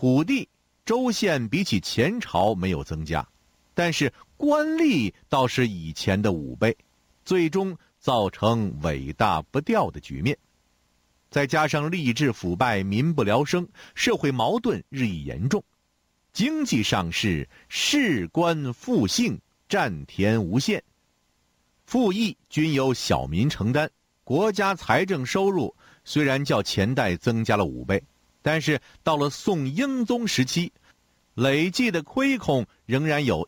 土地州县比起前朝没有增加，但是官吏倒是以前的5倍，最终造成尾大不掉的局面。再加上吏治腐败，民不聊生，社会矛盾日益严重，经济上是士官赋姓，占田无限，赋役均由小民承担，国家财政收入虽然较前代增加了5倍，但是到了宋英宗时期，累计的亏空仍然有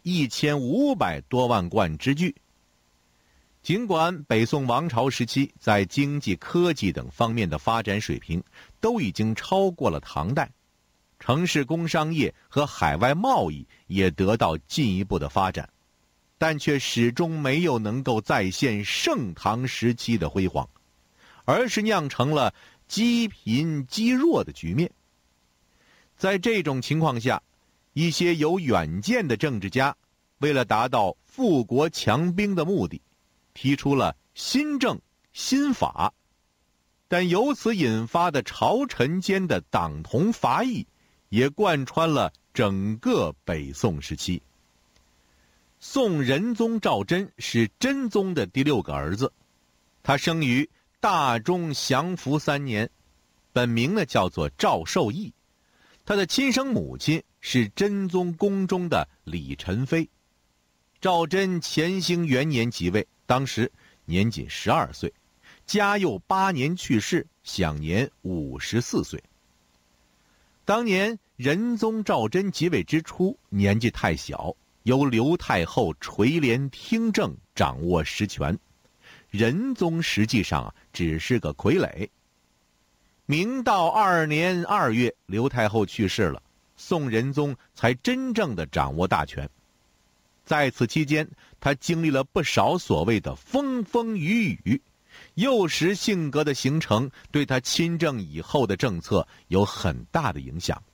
1500多万贯之巨。尽管北宋王朝时期在经济、科技等方面的发展水平都已经超过了唐代，城市工商业和海外贸易也得到进一步的发展，但却始终没有能够再现盛唐时期的辉煌，而是酿成了积贫积弱的局面。在这种情况下，一些有远见的政治家为了达到富国强兵的目的，提出了新政新法，但由此引发的朝臣间的党同伐异也贯穿了整个北宋时期。宋仁宗赵祯是真宗的第6个儿子，他生于大中祥符3年，本名呢叫做赵受益。他的亲生母亲是真宗宫中的李宸妃。赵祯乾兴元年即位，当时年仅12岁，嘉佑8年去世，享年54岁。当年仁宗赵祯即位之初，年纪太小，由刘太后垂帘听政，掌握实权。仁宗实际上只是个傀儡。明道2年2月，刘太后去世了，宋仁宗才真正的掌握大权。在此期间，他经历了不少所谓的风风雨雨，幼时性格的形成对他亲政以后的政策有很大的影响。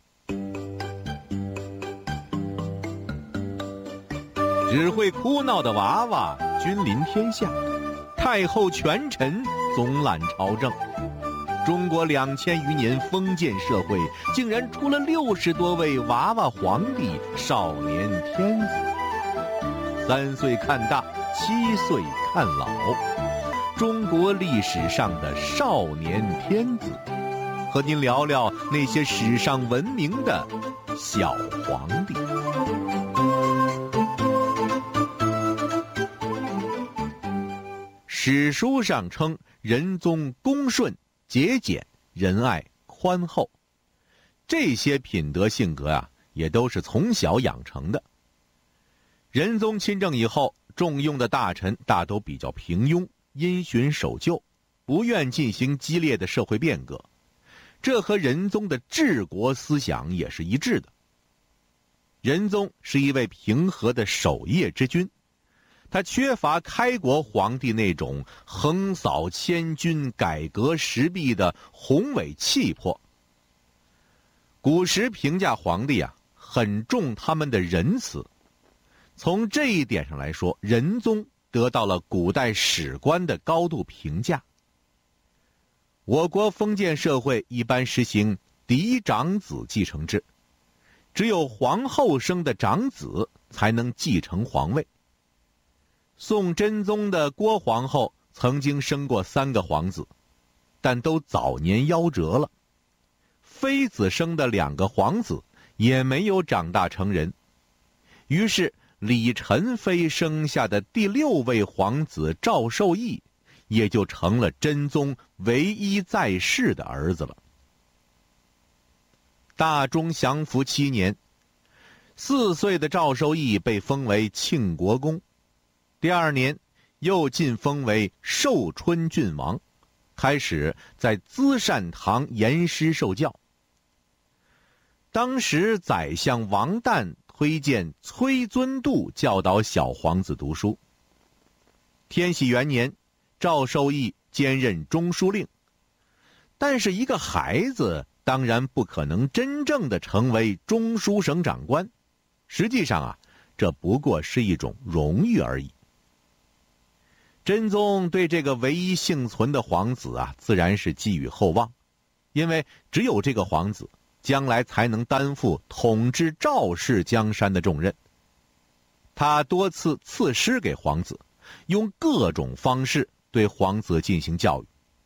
只会哭闹的娃娃君临天下，太后权臣总揽朝政。中国2000余年封建社会，竟然出了60多位娃娃皇帝、少年天子。3岁看大，7岁看老，中国历史上的少年天子，和您聊聊那些史上闻名的小皇帝。史书上称仁宗恭顺、节俭、仁爱、宽厚，这些品德性格也都是从小养成的。仁宗亲政以后，重用的大臣大都比较平庸，因循守旧，不愿进行激烈的社会变革，这和仁宗的治国思想也是一致的。仁宗是一位平和的守业之君，他缺乏开国皇帝那种横扫千军、改革时弊的宏伟气魄。古时评价皇帝很重他们的仁慈。从这一点上来说，仁宗得到了古代史官的高度评价。我国封建社会一般实行嫡长子继承制，只有皇后生的长子才能继承皇位。宋真宗的郭皇后曾经生过3个皇子，但都早年夭折了。妃子生的2个皇子也没有长大成人，于是李宸妃生下的第6位皇子赵受益，也就成了真宗唯一在世的儿子了。大中祥符7年，4岁的赵受益被封为庆国公，第2年又晋封为寿春郡王，开始在资善堂严师受教。当时宰相王旦推荐崔遵度教导小皇子读书。天禧元年，赵受益兼任中书令。但是一个孩子当然不可能真正的成为中书省长官，实际上这不过是一种荣誉而已。真宗对这个唯一幸存的皇子自然是寄予厚望，因为只有这个皇子将来才能担负统治赵氏江山的重任。他多次赐诗给皇子，用各种方式对皇子进行教育。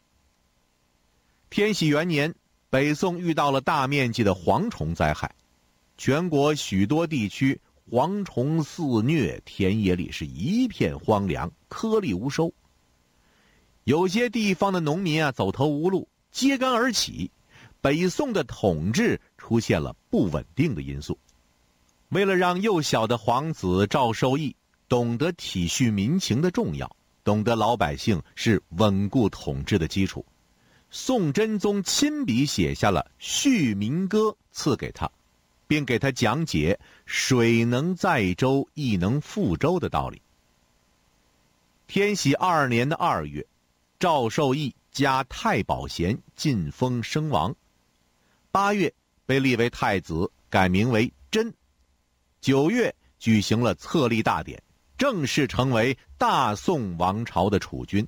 天禧元年，北宋遇到了大面积的蝗虫灾害，全国许多地区蝗虫肆虐，田野里是一片荒凉，颗粒无收。有些地方的农民走投无路，揭竿而起，北宋的统治出现了不稳定的因素。为了让幼小的皇子赵受益懂得体恤民情的重要，懂得老百姓是稳固统治的基础，宋真宗亲笔写下了《续民歌》赐给他，并给他讲解水能载舟亦能覆舟的道理。天禧2年的2月，赵受益加太保衔，晋封生王。8月被立为太子，改名为真。9月举行了册立大典，正式成为大宋王朝的储君。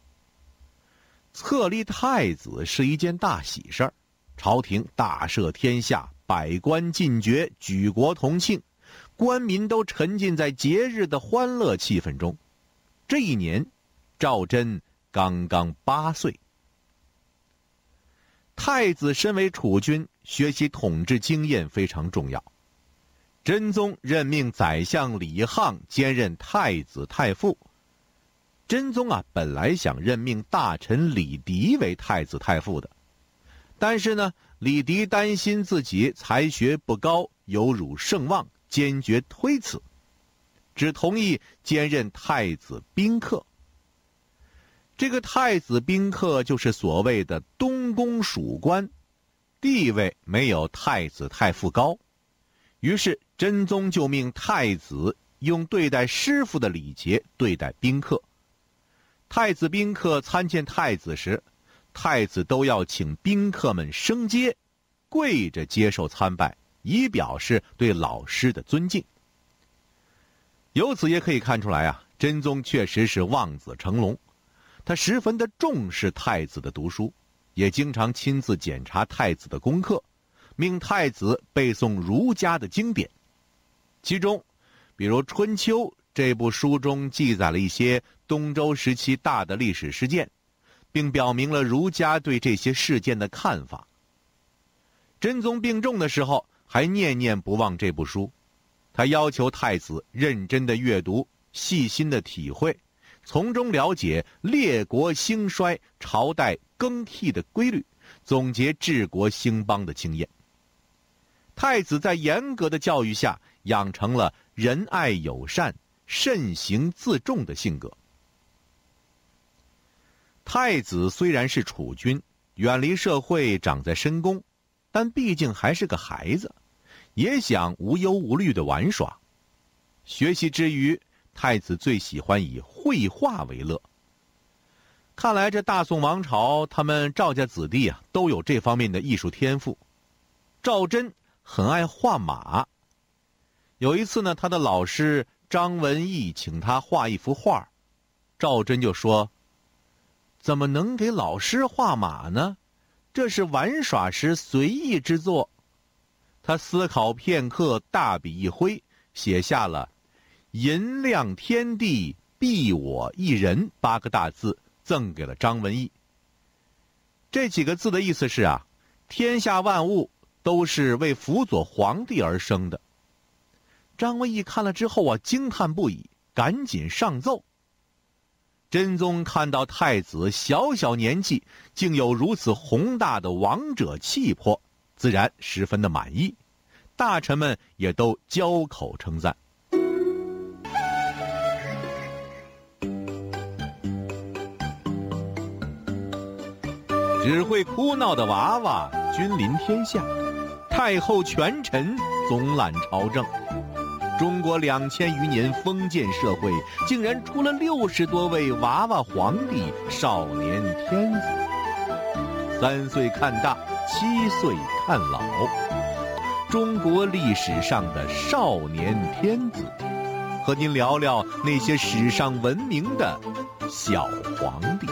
册立太子是一件大喜事儿，朝廷大赦天下，百官进爵，举国同庆，官民都沉浸在节日的欢乐气氛中。这一年，赵祯刚刚8岁。太子身为储君，学习统治经验非常重要。真宗任命宰相李沆兼任太子太傅。真宗本来想任命大臣李迪为太子太傅的，但是呢，李迪担心自己才学不高，有辱声望，坚决推辞，只同意兼任太子宾客。这个太子宾客就是所谓的东宫属官，地位没有太子太傅高。于是真宗就命太子用对待师傅的礼节对待宾客。太子宾客参见太子时，太子都要请宾客们升阶，跪着接受参拜，以表示对老师的尊敬。由此也可以看出来真宗确实是望子成龙，他十分的重视太子的读书，也经常亲自检查太子的功课，命太子背诵儒家的经典。其中比如《春秋》这部书中记载了一些东周时期大的历史事件，并表明了儒家对这些事件的看法。真宗病重的时候还念念不忘这部书，他要求太子认真的阅读，细心的体会，从中了解列国兴衰、朝代更替的规律，总结治国兴邦的经验。太子在严格的教育下，养成了仁爱友善、慎行自重的性格。太子虽然是储君，远离社会，长在深宫，但毕竟还是个孩子，也想无忧无虑地玩耍。学习之余，太子最喜欢以绘画为乐。看来这大宋王朝，他们赵家子弟都有这方面的艺术天赋。赵祯很爱画马。有一次呢，他的老师张文义请他画一幅画，赵祯就说：“怎么能给老师画马呢？这是玩耍时随意之作。”他思考片刻，大笔一挥，写下了“银亮天地，庇我一人”8个大字，赠给了张文义。这几个字的意思是天下万物都是为辅佐皇帝而生的。张文义看了之后惊叹不已，赶紧上奏。真宗看到太子小小年纪竟有如此宏大的王者气魄，自然十分的满意，大臣们也都交口称赞。只会哭闹的娃娃君临天下，太后权臣总揽朝政。中国2000余年封建社会，竟然出了60多位娃娃皇帝、少年天子。3岁看大，7岁看老，中国历史上的少年天子，和您聊聊那些史上闻名的小皇帝。